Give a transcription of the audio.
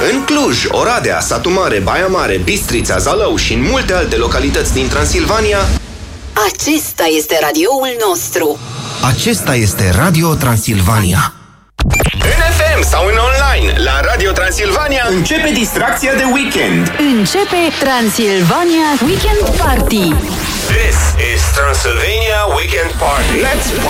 În Cluj, Oradea, Satu Mare, Baia Mare, Bistrița, Zalău și în multe alte localități din Transilvania. Acesta este radioul nostru. Acesta este Radio Transilvania. În FM sau în online, la Radio Transilvania începe distracția de weekend. Începe Transilvania Weekend Party. This is Transylvania Weekend Party. Let's